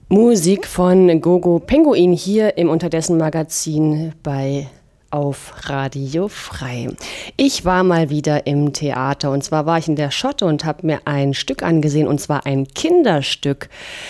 Musik von Gogo Penguin hier im Unterdessen-Magazin auf Radio Frei. Ich war mal wieder im Theater und zwar war ich in der Schotte und habe mir ein Stück angesehen und zwar ein Kinderstück.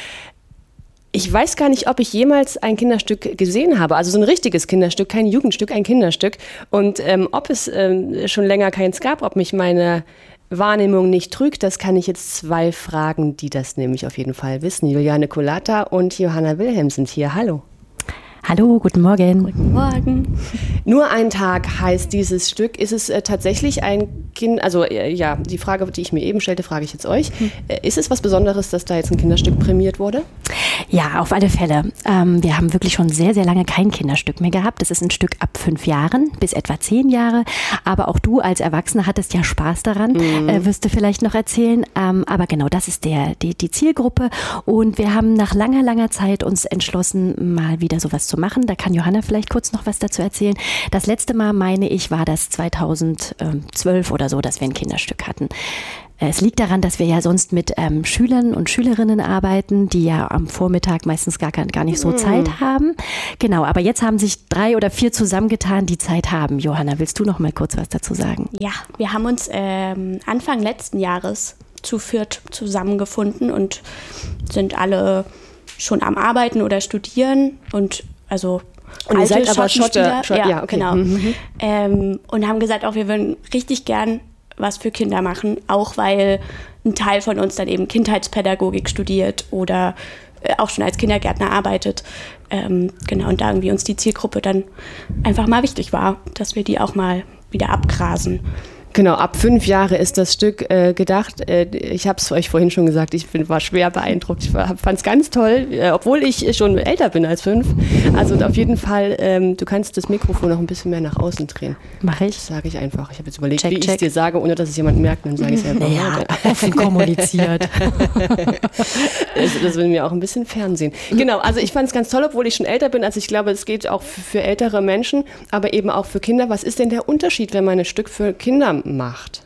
Ich weiß gar nicht, ob ich jemals ein Kinderstück gesehen habe, also so ein richtiges Kinderstück, kein Jugendstück, ein Kinderstück. Und ob es schon länger keins gab, ob mich meine Wahrnehmung nicht trügt, das kann ich jetzt zwei fragen, die das nämlich auf jeden Fall wissen. Juliane Kolata und Johanna Wilhelm sind hier. Hallo. Hallo, guten Morgen. Guten Morgen. Nur ein Tag heißt dieses Stück. Ist es tatsächlich ein Kind, also ja, die Frage, die ich mir eben stellte, frage ich jetzt euch. Ist es was Besonderes, dass da jetzt ein Kinderstück prämiert wurde? Ja, auf alle Fälle. Wir haben wirklich schon sehr, sehr lange kein Kinderstück mehr gehabt. Das ist ein Stück ab 5 Jahren bis etwa 10 Jahre. Aber auch du als Erwachsener hattest ja Spaß daran, wirst du vielleicht noch erzählen. Aber genau, das ist die Zielgruppe. Und wir haben nach langer, langer Zeit uns entschlossen, mal wieder sowas zu machen. Da kann Johanna vielleicht kurz noch was dazu erzählen. Das letzte Mal, meine ich, war das 2012 oder so, dass wir ein Kinderstück hatten. Es liegt daran, dass wir ja sonst mit Schülern und Schülerinnen arbeiten, die ja am Vormittag meistens gar nicht so Zeit haben. Genau, aber jetzt haben sich 3 oder 4 zusammengetan, die Zeit haben. Johanna, willst du noch mal kurz was dazu sagen? Ja, wir haben uns Anfang letzten Jahres zu 4 zusammengefunden und sind alle schon am Arbeiten oder studieren und also und ihr seid aber Schotte. Ja, okay. Genau. Und haben gesagt, auch wir würden richtig gern was für Kinder machen, auch weil ein Teil von uns dann eben Kindheitspädagogik studiert oder auch schon als Kindergärtner arbeitet. Genau, und da irgendwie uns die Zielgruppe dann einfach mal wichtig war, dass wir die auch mal wieder abgrasen. Genau, ab 5 Jahre ist das Stück gedacht. Ich habe es euch vorhin schon gesagt, war schwer beeindruckt. Ich fand es ganz toll, obwohl ich schon älter bin als 5. Also auf jeden Fall, du kannst das Mikrofon noch ein bisschen mehr nach außen drehen. Mache ich. Das sage ich einfach. Ich habe jetzt überlegt, wie ich es dir sage, ohne dass es jemand merkt. Dann sage ich es einfach. Ja, offen kommuniziert. Das will mir auch ein bisschen Fernsehen. Genau, also ich fand es ganz toll, obwohl ich schon älter bin. Also ich glaube, es geht auch für ältere Menschen, aber eben auch für Kinder. Was ist denn der Unterschied, wenn man ein Stück für Kinder macht?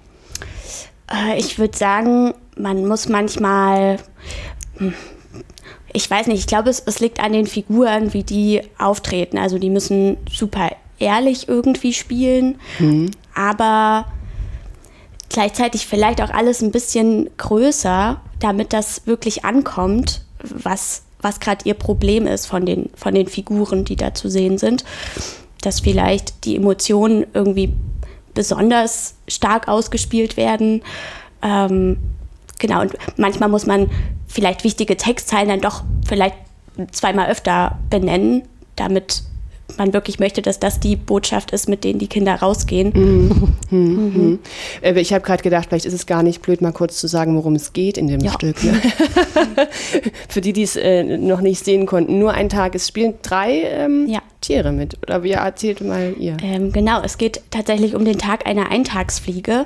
Ich würde sagen, man muss manchmal, ich weiß nicht, ich glaube, es liegt an den Figuren, wie die auftreten. Also die müssen super ehrlich irgendwie spielen, aber gleichzeitig vielleicht auch alles ein bisschen größer, damit das wirklich ankommt, was gerade ihr Problem ist von den Figuren, die da zu sehen sind. Dass vielleicht die Emotionen irgendwie besonders stark ausgespielt werden. Genau, und manchmal muss man vielleicht wichtige Textzeilen dann doch vielleicht 2-mal öfter benennen, damit man wirklich möchte, dass das die Botschaft ist, mit denen die Kinder rausgehen. Ich habe gerade gedacht, vielleicht ist es gar nicht blöd, mal kurz zu sagen, worum es geht in dem Stück. Ne? Für die es noch nicht sehen konnten. Nur ein Tag. Es spielen 3 Tiere mit. Oder wie erzählt mal ihr? Genau, es geht tatsächlich um den Tag einer Eintagsfliege.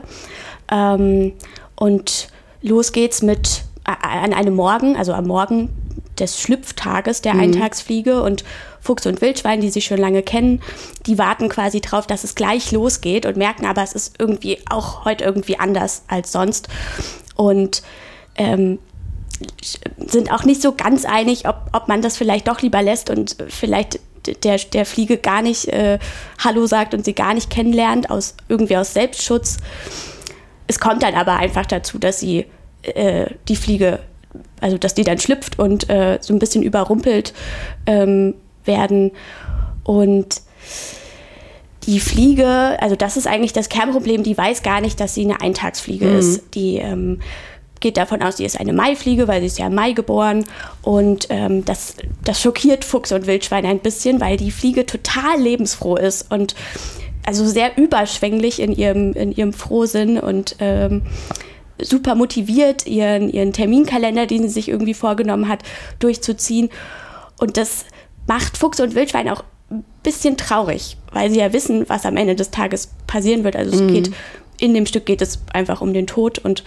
Und los geht's an einem Morgen, also am Morgen des Schlüpftages der Eintagsfliege, und Fuchs und Wildschwein, die sich schon lange kennen, die warten quasi drauf, dass es gleich losgeht und merken aber, es ist irgendwie auch heute irgendwie anders als sonst und sind auch nicht so ganz einig, ob man das vielleicht doch lieber lässt und vielleicht der Fliege gar nicht Hallo sagt und sie gar nicht kennenlernt, irgendwie aus Selbstschutz. Es kommt dann aber einfach dazu, dass sie die Fliege, also dass die dann schlüpft und so ein bisschen überrumpelt werden. Und die Fliege, also das ist eigentlich das Kernproblem, die weiß gar nicht, dass sie eine Eintagsfliege ist. Die geht davon aus, sie ist eine Maifliege, weil sie ist ja im Mai geboren. Und das schockiert Fuchs und Wildschwein ein bisschen, weil die Fliege total lebensfroh ist und also sehr überschwänglich in ihrem Frohsinn und super motiviert, ihren Terminkalender, den sie sich irgendwie vorgenommen hat, durchzuziehen. Und das macht Fuchs und Wildschwein auch ein bisschen traurig, weil sie ja wissen, was am Ende des Tages passieren wird. Also in dem Stück geht es einfach um den Tod und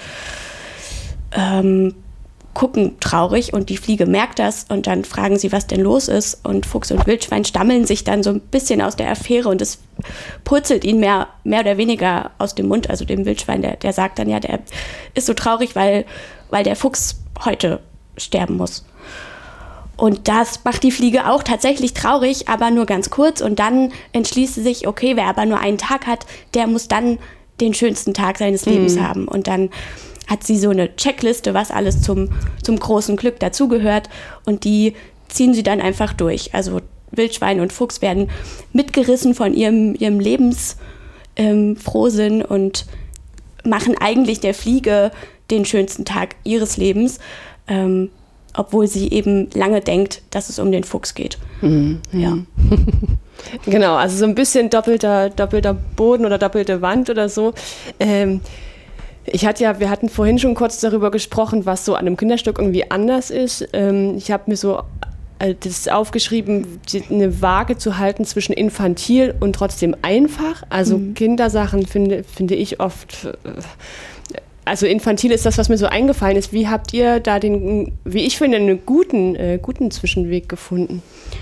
gucken traurig und die Fliege merkt das und dann fragen sie, was denn los ist, und Fuchs und Wildschwein stammeln sich dann so ein bisschen aus der Affäre und es purzelt ihn mehr oder weniger aus dem Mund, also dem Wildschwein, der sagt dann, ja, der ist so traurig, weil der Fuchs heute sterben muss. Und das macht die Fliege auch tatsächlich traurig, aber nur ganz kurz. Und dann entschließt sie sich, okay, wer aber nur einen Tag hat, der muss dann den schönsten Tag seines Lebens haben. Und dann hat sie so eine Checkliste, was alles zum großen Glück dazugehört. Und die ziehen sie dann einfach durch. Also Wildschwein und Fuchs werden mitgerissen von ihrem Lebensfrohsinn und machen eigentlich der Fliege den schönsten Tag ihres Lebens. Obwohl sie eben lange denkt, dass es um den Fuchs geht. Ja. Genau, also so ein bisschen doppelter Boden oder doppelte Wand oder so. Wir hatten vorhin schon kurz darüber gesprochen, was so an einem Kinderstück irgendwie anders ist. Ich habe mir so das aufgeschrieben, eine Waage zu halten zwischen infantil und trotzdem einfach. Also Kindersachen finde ich oft... Also infantil ist das, was mir so eingefallen ist. Wie habt ihr da wie ich finde, einen guten Zwischenweg gefunden?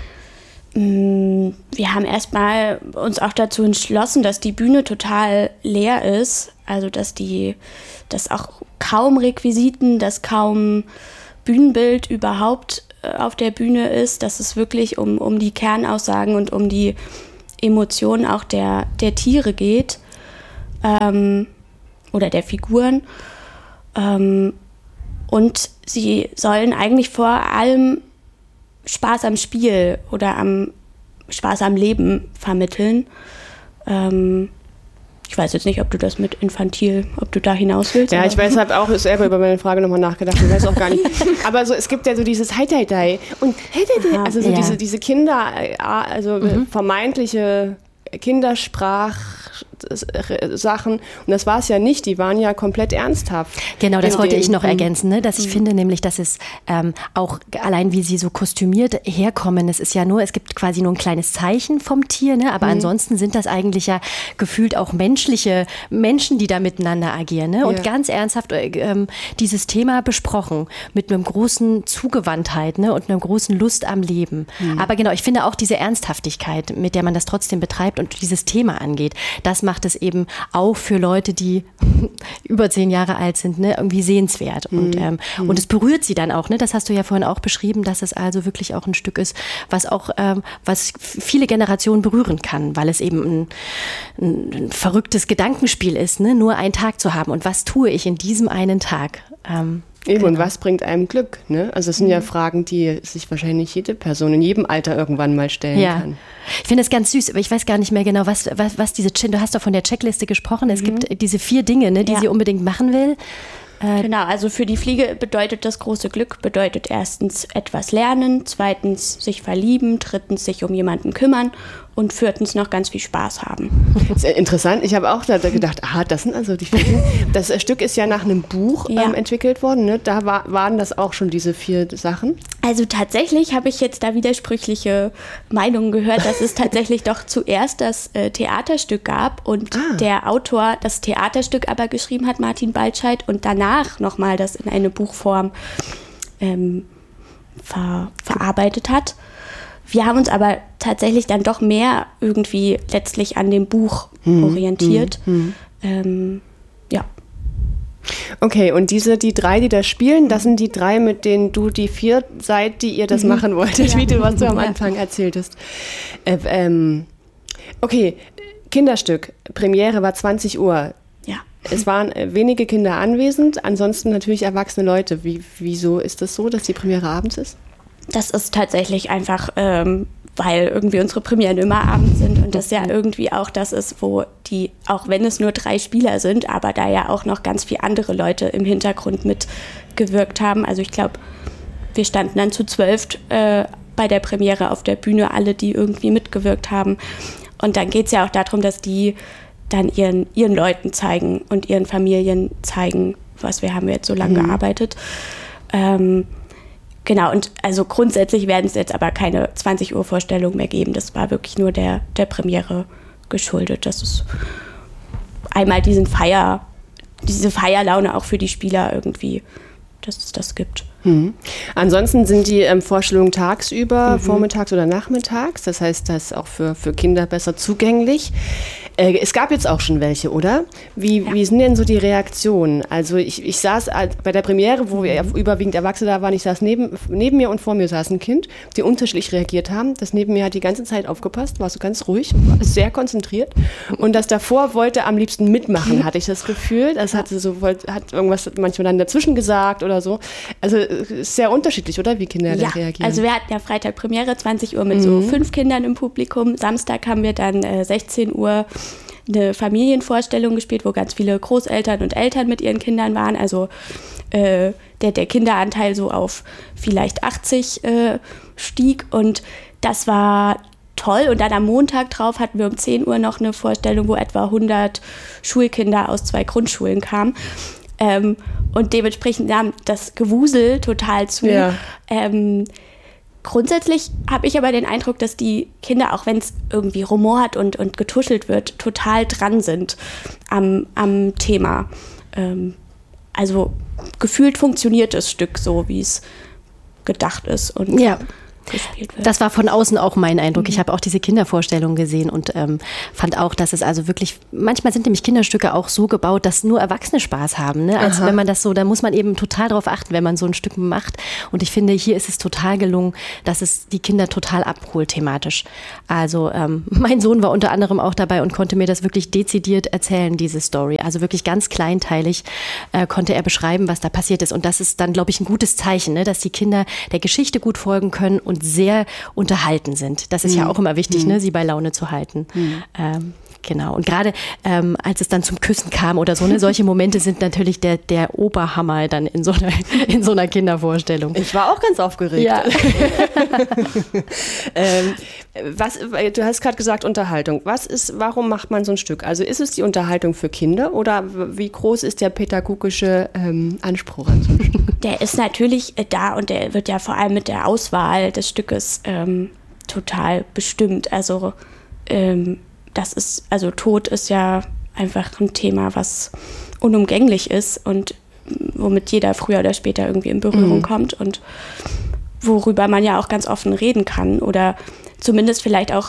Wir haben erstmal uns auch dazu entschlossen, dass die Bühne total leer ist. Also dass auch kaum Requisiten, dass kaum Bühnenbild überhaupt auf der Bühne ist. Dass es wirklich um die Kernaussagen und um die Emotionen auch der Tiere geht. Oder der Figuren. Und sie sollen eigentlich vor allem Spaß am Spiel oder Spaß am Leben vermitteln. Ich weiß jetzt nicht, ob du das mit infantil, ob du da hinaus willst. Ja, ich weiß, habe auch selber über meine Frage nochmal nachgedacht. Ich weiß auch gar nicht. Aber so, es gibt ja so dieses Hi-Dai-Dai und also so diese Kinder, also vermeintliche Kindersprachsachen. Und das war es ja nicht, die waren ja komplett ernsthaft. Genau, das wollte ich noch ergänzen, ne? Dass ich finde nämlich, dass es auch allein wie sie so kostümiert herkommen, es gibt quasi nur ein kleines Zeichen vom Tier, ne? Aber ansonsten sind das eigentlich ja gefühlt auch menschliche Menschen, die da miteinander agieren, ne? Und ganz ernsthaft dieses Thema besprochen, mit einem großen Zugewandtheit, ne? Und einer großen Lust am Leben. Aber genau, ich finde auch diese Ernsthaftigkeit, mit der man das trotzdem betreibt und dieses Thema angeht, das macht es eben auch für Leute, die über 10 Jahre alt sind, ne, irgendwie sehenswert. Und es berührt sie dann auch, ne? Das hast du ja vorhin auch beschrieben, dass es also wirklich auch ein Stück ist, was auch was viele Generationen berühren kann, weil es eben ein verrücktes Gedankenspiel ist, ne? Nur einen Tag zu haben. Und was tue ich in diesem einen Tag? Eben, und was bringt einem Glück? Ne? Also es sind ja Fragen, die sich wahrscheinlich jede Person in jedem Alter irgendwann mal stellen kann. Ich finde es ganz süß, aber ich weiß gar nicht mehr genau, was du hast doch von der Checkliste gesprochen, es gibt diese 4 Dinge, ne, die sie unbedingt machen will. Genau, also für die Fliege bedeutet das große Glück, bedeutet erstens etwas lernen, zweitens sich verlieben, drittens sich um jemanden kümmern und viertens noch ganz viel Spaß haben. Das ist interessant, ich habe auch da gedacht, das sind also die 4 Dinge. Das Stück ist ja nach einem Buch entwickelt worden, ne? Da waren das auch schon diese 4 Sachen? Also tatsächlich habe ich jetzt da widersprüchliche Meinungen gehört, dass es tatsächlich doch zuerst das Theaterstück gab und der Autor das Theaterstück aber geschrieben hat, Martin Baltscheid, und danach nochmal das in eine Buchform verarbeitet hat. Wir haben uns aber tatsächlich dann doch mehr irgendwie letztlich an dem Buch orientiert. Ja. Okay, und die 3, die da spielen, das sind die 3, mit denen du die 4 seid, die ihr das machen wolltet, was du am Anfang erzähltest. Okay, Kinderstück, Premiere war 20 Uhr. Ja. Es waren wenige Kinder anwesend, ansonsten natürlich erwachsene Leute. Wieso ist das so, dass die Premiere abends ist? Das ist tatsächlich einfach, weil irgendwie unsere Premieren immer abends sind und das ja irgendwie auch das ist, wo die, auch wenn es nur 3 Spieler sind, aber da ja auch noch ganz viele andere Leute im Hintergrund mitgewirkt haben. Also ich glaube, wir standen dann zu 12 bei der Premiere auf der Bühne, alle, die irgendwie mitgewirkt haben. Und dann geht es ja auch darum, dass die dann ihren Leuten zeigen und ihren Familien zeigen, wir haben jetzt so lange gearbeitet. Genau, und also grundsätzlich werden es jetzt aber keine 20 Uhr Vorstellung mehr geben. Das war wirklich nur der Premiere geschuldet. Das ist einmal diese Feierlaune auch für die Spieler irgendwie, dass es das gibt. Ansonsten sind die Vorstellungen tagsüber, vormittags oder nachmittags. Das heißt, das ist auch für Kinder besser zugänglich. Es gab jetzt auch schon welche, oder? Wie sind denn so die Reaktionen? Also ich saß bei der Premiere, wo wir überwiegend Erwachsene da waren, ich saß neben mir und vor mir saß ein Kind, die unterschiedlich reagiert haben. Das neben mir hat die ganze Zeit aufgepasst, war so ganz ruhig, war sehr konzentriert. Und das davor wollte am liebsten mitmachen, hatte ich das Gefühl. Das hat irgendwas manchmal dann dazwischen gesagt oder so. Also ist sehr unterschiedlich, oder? Wie Kinder da reagieren. Also wir hatten ja Freitag Premiere, 20 Uhr mit so 5 Kindern im Publikum. Samstag haben wir dann 16 Uhr eine Familienvorstellung gespielt, wo ganz viele Großeltern und Eltern mit ihren Kindern waren. Also der Kinderanteil so auf vielleicht 80 stieg und das war toll. Und dann am Montag drauf hatten wir um 10 Uhr noch eine Vorstellung, wo etwa 100 Schulkinder aus 2 Grundschulen kamen. Und dementsprechend nahm das Gewusel total zu. Ja. Grundsätzlich habe ich aber den Eindruck, dass die Kinder, auch wenn es irgendwie rumort und getuschelt wird, total dran sind am Thema. Also gefühlt funktioniert das Stück so, wie es gedacht ist und gespielt wird. Das war von außen auch mein Eindruck. Ich habe auch diese Kindervorstellung gesehen und fand auch, dass es also wirklich, manchmal sind nämlich Kinderstücke auch so gebaut, dass nur Erwachsene Spaß haben. Ne? Also wenn man das so, da muss man eben total drauf achten, wenn man so ein Stück macht. Und ich finde, hier ist es total gelungen, dass es die Kinder total abholt thematisch. Also mein Sohn war unter anderem auch dabei und konnte mir das wirklich dezidiert erzählen, diese Story. Also wirklich ganz kleinteilig konnte er beschreiben, was da passiert ist. Und das ist dann, glaube ich, ein gutes Zeichen, ne? Dass die Kinder der Geschichte gut folgen können und sehr unterhalten sind. Das ist ja auch immer wichtig, ne, sie bei Laune zu halten. Genau. Und gerade als es dann zum Küssen kam oder so, ne, solche Momente sind natürlich der Oberhammer dann in so einer Kindervorstellung. Ich war auch ganz aufgeregt. Ja. Du hast gerade gesagt Unterhaltung. Warum macht man so ein Stück? Also ist es die Unterhaltung für Kinder oder wie groß ist der pädagogische Anspruch an so ein Stück? Der ist natürlich da und der wird ja vor allem mit der Auswahl des Stückes total bestimmt. Also Tod ist ja einfach ein Thema, was unumgänglich ist und womit jeder früher oder später irgendwie in Berührung kommt und worüber man ja auch ganz offen reden kann oder zumindest vielleicht auch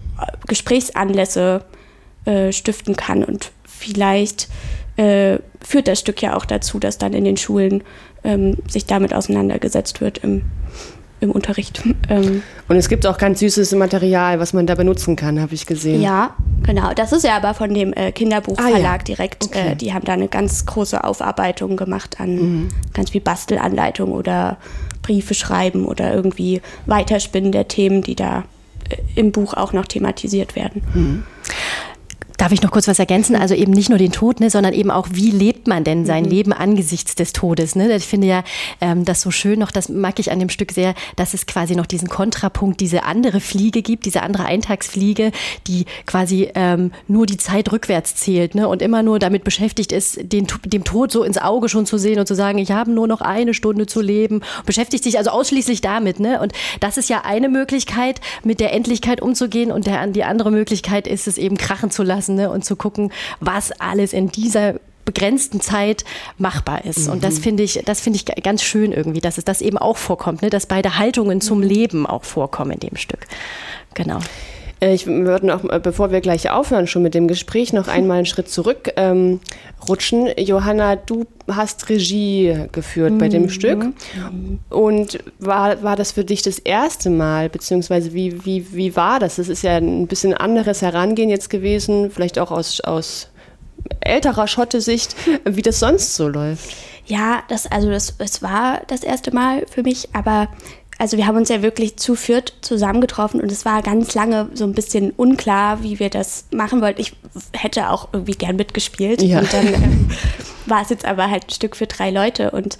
Gesprächsanlässe stiften kann. Und vielleicht führt das Stück ja auch dazu, dass dann in den Schulen sich damit auseinandergesetzt wird im Unterricht. Und es gibt auch ganz süßes Material, was man da benutzen kann, habe ich gesehen. Ja, genau. Das ist ja aber von dem Kinderbuchverlag direkt. Okay. Die haben da eine ganz große Aufarbeitung gemacht an ganz viel Bastelanleitung oder Briefe schreiben oder irgendwie Weiterspinnen der Themen, die da im Buch auch noch thematisiert werden. Darf ich noch kurz was ergänzen? Also eben nicht nur den Tod, ne, sondern eben auch, wie lebt man denn sein Leben angesichts des Todes? Ne? Ich finde ja das so schön noch, das mag ich an dem Stück sehr, dass es quasi noch diesen Kontrapunkt, diese andere Fliege gibt, diese andere Eintagsfliege, die quasi nur die Zeit rückwärts zählt, ne, und immer nur damit beschäftigt ist, dem Tod so ins Auge schon zu sehen und zu sagen, ich habe nur noch 1 Stunde zu leben. Beschäftigt sich also ausschließlich damit. Ne? Und das ist ja eine Möglichkeit, mit der Endlichkeit umzugehen und die andere Möglichkeit ist es eben krachen zu lassen. Und zu gucken, was alles in dieser begrenzten Zeit machbar ist. Und das finde ich ganz schön irgendwie, dass es das eben auch vorkommt, ne? Dass beide Haltungen zum Leben auch vorkommen in dem Stück. Genau. Ich würde noch, bevor wir gleich aufhören, schon mit dem Gespräch, noch einmal einen Schritt zurück rutschen. Johanna, du hast Regie geführt bei dem Stück. Und war das für dich das erste Mal, beziehungsweise wie war das? Das ist ja ein bisschen anderes Herangehen jetzt gewesen, vielleicht auch aus älterer Schotte-Sicht, wie das sonst so läuft. Ja, es war das erste Mal für mich, aber also wir haben uns ja wirklich zu viert zusammengetroffen und es war ganz lange so ein bisschen unklar, wie wir das machen wollten. Ich hätte auch irgendwie gern mitgespielt und dann war es jetzt aber halt ein Stück für 3 Leute und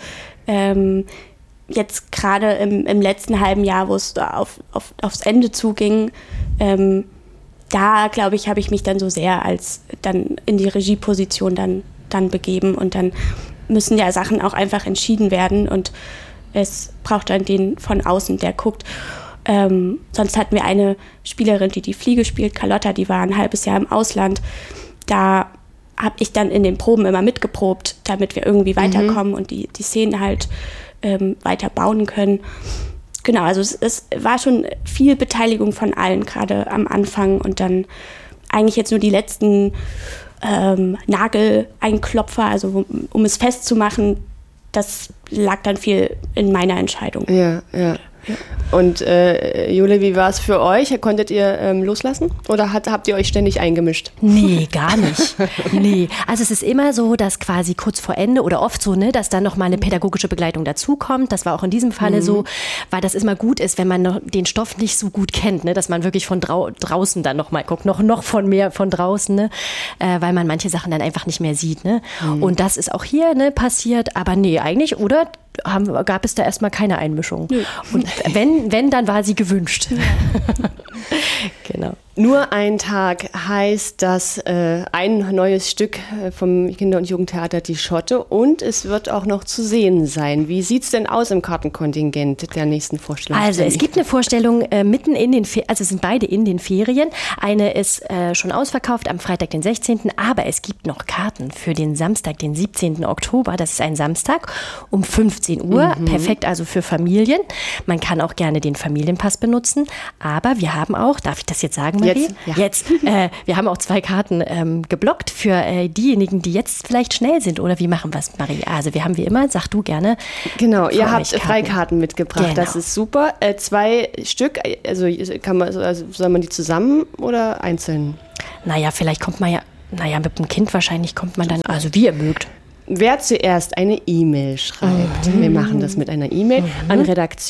jetzt gerade im letzten halben Jahr, wo es aufs Ende zuging, da glaube ich, habe ich mich dann so sehr als dann in die Regieposition dann begeben und dann müssen ja Sachen auch einfach entschieden werden und es braucht dann den von außen, der guckt. Sonst hatten wir eine Spielerin, die Fliege spielt, Carlotta, die war ein halbes Jahr im Ausland. Da habe ich dann in den Proben immer mitgeprobt, damit wir irgendwie weiterkommen und die Szenen halt weiter bauen können. Genau, also es war schon viel Beteiligung von allen, gerade am Anfang. Und dann eigentlich jetzt nur die letzten Nageleinklopfer, also um es festzumachen, das lag dann viel in meiner Entscheidung. Ja. Und Jule, wie war es für euch? Konntet ihr loslassen oder habt ihr euch ständig eingemischt? Nee, gar nicht. Nee. Also es ist immer so, dass quasi kurz vor Ende oder oft so, ne, dass dann nochmal eine pädagogische Begleitung dazukommt. Das war auch in diesem Falle so, weil das immer gut ist, wenn man noch den Stoff nicht so gut kennt, ne, dass man wirklich von draußen dann nochmal guckt, noch von draußen, ne, weil man manche Sachen dann einfach nicht mehr sieht. Ne. Und das ist auch hier passiert, aber nee, eigentlich, oder? Gab es da erstmal keine Einmischung. Nee. Und wenn, dann war sie gewünscht. Ja. Genau. Nur ein Tag heißt das ein neues Stück vom Kinder- und Jugendtheater Die Schotte und es wird auch noch zu sehen sein. Wie sieht es denn aus im Kartenkontingent der nächsten Vorstellung? Also es gibt eine Vorstellung mitten in den Ferien, also es sind beide in den Ferien. Eine ist schon ausverkauft am Freitag, den 16., aber es gibt noch Karten für den Samstag, den 17. Oktober. Das ist ein Samstag um 15 Uhr. Perfekt also für Familien. Man kann auch gerne den Familienpass benutzen, aber wir haben auch, darf ich das jetzt sagen, Marie? Jetzt. Wir haben auch 2 Karten geblockt für diejenigen, die jetzt vielleicht schnell sind. Oder wie machen wir es, Marie? Also wir haben wie immer, sag du gerne. Genau, ihr habt Freikarten mitgebracht. Genau. Das ist super. 2 Stück, also soll man die zusammen oder einzeln? Naja, vielleicht kommt man mit dem Kind wahrscheinlich kommt man dann, also wie ihr mögt. Wer zuerst eine E-Mail schreibt, wir machen das mit einer E-Mail, an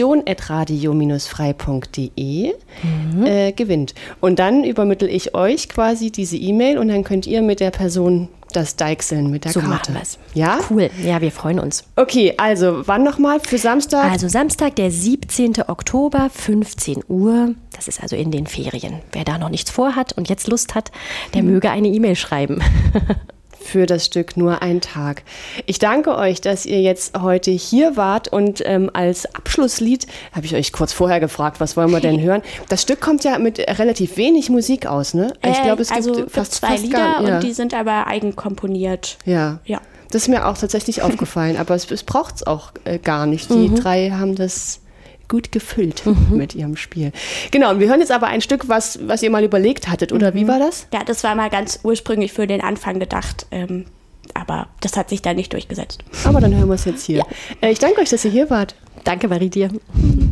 redaktion@radio-frei.de gewinnt. Und dann übermittle ich euch quasi diese E-Mail und dann könnt ihr mit der Person das deichseln mit der Karte. So machen wir es. Ja? Cool. Ja, wir freuen uns. Okay, also wann nochmal für Samstag? Also Samstag, der 17. Oktober, 15 Uhr. Das ist also in den Ferien. Wer da noch nichts vorhat und jetzt Lust hat, der möge eine E-Mail schreiben. Für das Stück Nur ein Tag. Ich danke euch, dass ihr jetzt heute hier wart und als Abschlusslied habe ich euch kurz vorher gefragt, was wollen wir denn hören? Das Stück kommt ja mit relativ wenig Musik aus, ne? Ich glaube, es gibt fast 2 Lieder gar nicht. Und die sind aber eigenkomponiert. Ja. Das ist mir auch tatsächlich aufgefallen, aber es braucht es auch gar nicht. Die 3 haben das gut gefüllt mit ihrem Spiel. Genau, und wir hören jetzt aber ein Stück, was ihr mal überlegt hattet, oder wie war das? Ja, das war mal ganz ursprünglich für den Anfang gedacht, aber das hat sich da nicht durchgesetzt. Aber dann hören wir es jetzt hier. Ja. Ich danke euch, dass ihr hier wart. Danke, Marie, dir.